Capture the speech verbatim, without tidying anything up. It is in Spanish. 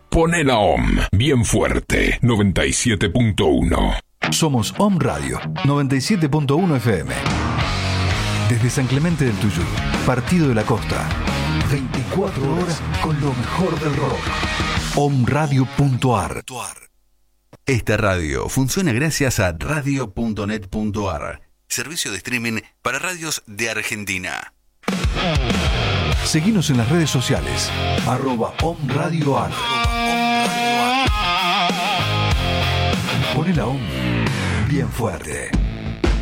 Poné la O M bien fuerte, noventa y siete punto uno. Somos O M Radio, noventa y siete punto uno F M. Desde San Clemente del Tuyú, Partido de la Costa. veinticuatro horas con lo mejor del rock. omradio punto a r. Esta radio funciona gracias a radio punto net punto a r, servicio de streaming para radios de Argentina. Seguinos en las redes sociales, arroba omradioar. Poné la O M bien fuerte.